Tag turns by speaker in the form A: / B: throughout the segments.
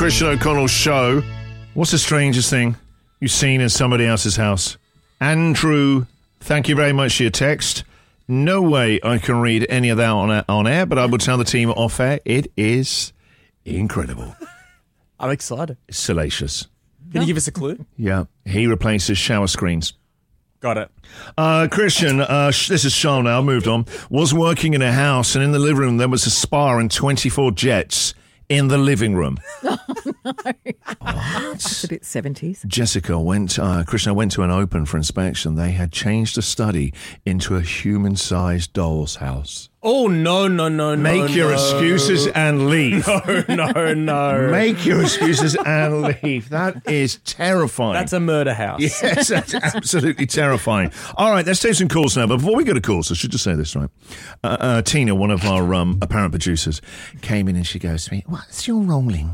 A: Christian O'Connell Show. What's the strangest thing you've seen in somebody else's house? Andrew, thank you very much for your text. No way I can read any of that on air, but I will tell the team off air. It is incredible.
B: I'm excited.
A: It's salacious.
B: Can you give us a clue?
A: Yeah. He replaces shower screens.
B: Got it.
A: Christian, this is Sean now, I moved on, was working in a house, and in the living room there was a spa and 24 jets in the living room.
C: Oh, no. That's a bit 70s.
A: Jessica Christian went to an open for inspection. They had changed the study into a human-sized doll's house.
B: Oh, no.
A: Make your excuses and leave.
B: No.
A: Make your excuses and leave. That is terrifying.
B: That's a murder house.
A: Yes, that's absolutely terrifying. All right, let's take some calls now. But before we go to calls, I should just say this, right? Tina, one of our apparent producers, came in and she goes to me, What's your ruling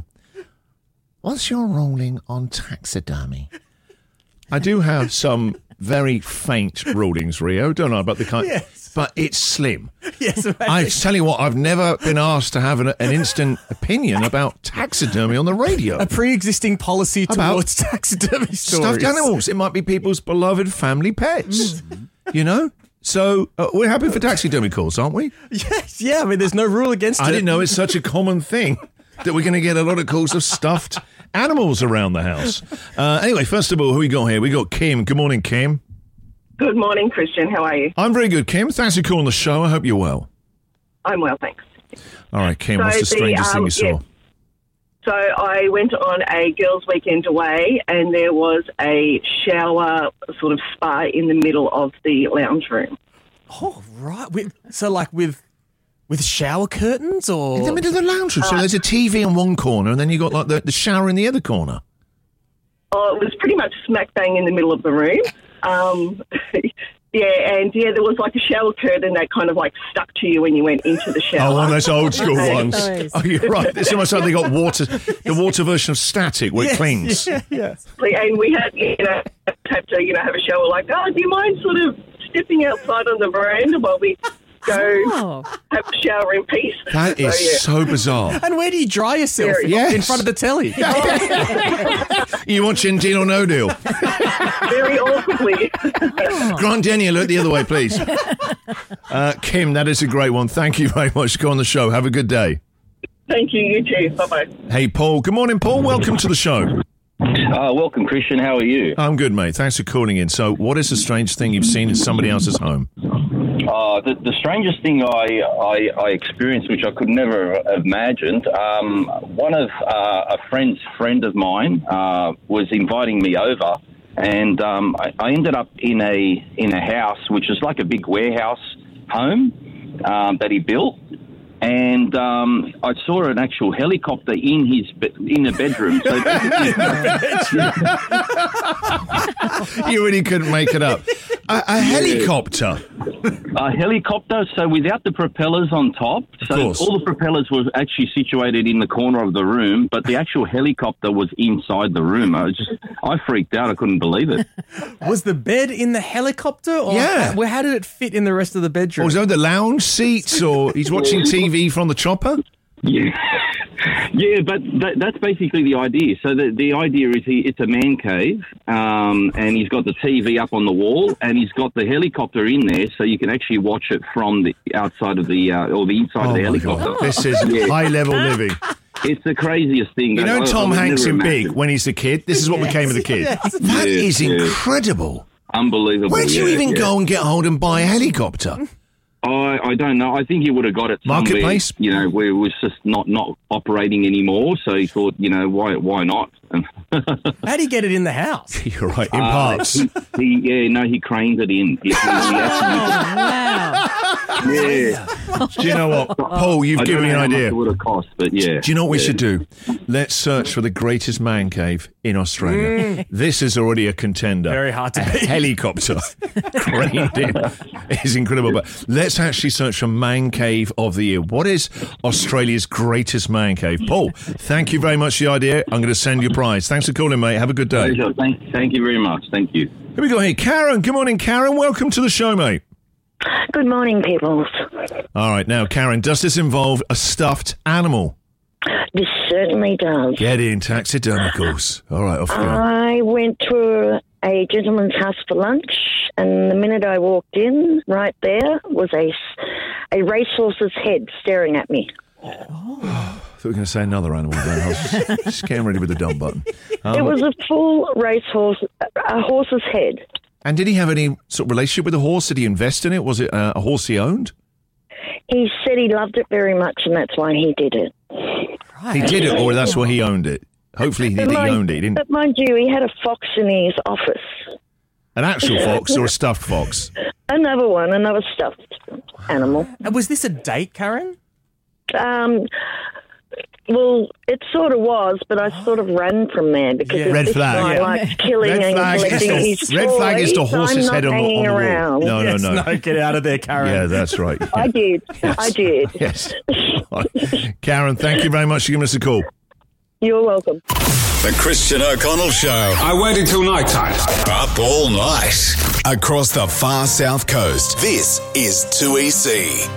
A: on taxidermy? I do have some very faint rulings, Rio, don't I? But
B: Yes.
A: But it's slim.
B: Yes,
A: I tell you what, I've never been asked to have an instant opinion about taxidermy on the radio.
B: A pre-existing policy towards taxidermy stories.
A: Stuffed animals. It might be people's beloved family pets. You know? So we're happy for taxidermy calls, aren't we?
B: Yes, yeah. I mean, there's no rule against it.
A: I didn't know it's such a common thing that we're going to get a lot of calls of stuffed animals around the house. Anyway, first of all, who we got here? We got Kim. Good morning, Kim.
D: Good morning, Christian. How are you?
A: I'm very good, Kim. Thanks for calling the show. I hope you're well.
D: I'm well, thanks.
A: All right, Kim, what's the strangest thing you saw?
D: Yeah. So I went on a girls' weekend away, and there was a shower sort of spa in the middle of the lounge room.
B: Oh, right. With shower curtains or?
A: In the middle of the lounge room. So there's a TV in one corner, and then you got like the shower in the other corner.
D: Oh, it was pretty much smack bang in the middle of the room. There was like a shower curtain that kind of like stuck to you when you went into the shower.
A: Oh, one of those old school ones.
C: Those.
A: Oh, you're right. It's almost like they got the water version of Static where it cleans.
B: Yes.
D: And we had, have to, have a shower like, do you mind sort of stepping outside on the veranda while we go have a shower in peace?
A: That is so bizarre.
B: And where do you dry yourself?
A: Yes.
B: In front of the telly.
A: You watching Deal or No Deal?
D: Very awkwardly.
A: Grant Denny, look the other way, please. Kim, that is a great one. Thank you very much for going on the show. Have a good day.
D: Thank you. You too. Bye-bye.
A: Hey, Paul. Good morning, Paul. Welcome to the show.
E: Welcome, Christian. How are you?
A: I'm good, mate. Thanks for calling in. So what is the strangest thing you've seen in somebody else's home?
E: The strangest thing I experienced, which I could never have imagined, one of a friend of mine was inviting me over, and I ended up in a house which is like a big warehouse home that he built. And I saw an actual helicopter in the bedroom. So
A: You really couldn't make it up. A helicopter?
E: A helicopter, so without the propellers on top. So all the propellers were actually situated in the corner of the room, but the actual helicopter was inside the room. I freaked out. I couldn't believe it.
B: Was the bed in the helicopter? Or
A: Yeah.
B: How did it fit in the rest of the bedroom?
A: Or was it the lounge seats? Or he's watching TV from the chopper?
E: Yeah, but that's basically the idea. So the idea is it's a man cave, and he's got the TV up on the wall, and he's got the helicopter in there, so you can actually watch it from the outside of the or the inside of the helicopter.
A: God. This is high-level living.
E: It's the craziest thing.
A: You know Tom Hanks in
E: never
A: Big,
E: imagined.
A: when he's a kid? This is what became of the kid. That is incredible.
E: Unbelievable.
A: Where do you even go and get hold and buy a helicopter?
E: I don't know. I think he would have got it somewhere,
A: Marketplace?
E: Where it was just not operating anymore. So he thought, why not?
B: How do you get it in the house?
A: You're right, in parts.
E: He craned it in.
C: Wow.
E: Yeah.
A: Do you know what, Paul, you've given me an idea.
E: It would have cost, but yeah.
A: Do you know what we should do? Let's search for the greatest man cave in Australia. This is already a contender.
B: Very hard to beat.
A: Helicopter craned in. It's incredible. But let's actually search for Man Cave of the Year. What is Australia's greatest man cave? Paul, thank you very much for the idea. I'm going to send you a prize. Thanks for calling, mate. Have a good day.
E: Pleasure. Thank you very much. Thank you.
A: Here we go. Hey, Karen. Good morning, Karen. Welcome to the show, mate.
F: Good morning, peoples.
A: All right. Now, Karen, does this involve a stuffed animal?
F: This certainly does.
A: Get in, taxidermicals. All right, off you go.
F: I went to a gentleman's house for lunch, and the minute I walked in, right there was a racehorse's head staring at me.
A: I thought we were going to say another animal then. I was just getting ready with the dump button.
F: It was a full racehorse, a horse's head.
A: And did he have any sort of relationship with the horse? Did he invest in it? Was it a horse he owned?
F: He said he loved it very much, and that's why he did it.
A: He did it, or that's why he owned it? Hopefully he owned it. He didn't.
F: But mind you, he had a fox in his office.
A: An actual fox or a stuffed fox?
F: Another stuffed animal.
B: And was this a date, Karen?
F: Well, it sort of was, but I sort of ran from there because
A: Red
F: this
A: flag.
F: guy likes killing
A: Red
F: and
A: flag
F: collecting
A: is
F: his
A: red flag is the
F: toys.
A: horse's
F: I'm
A: head
F: not
A: on the
F: hanging
A: wall.
F: around.
A: No.
B: Get out of there, Karen.
A: Yeah, that's right.
F: I did. I did.
A: Yes. Karen, thank you very much for giving us a call.
F: You're welcome.
G: The Christian O'Connell Show.
H: I waited till night time.
G: Up all night. Across the far south coast. This is 2EC.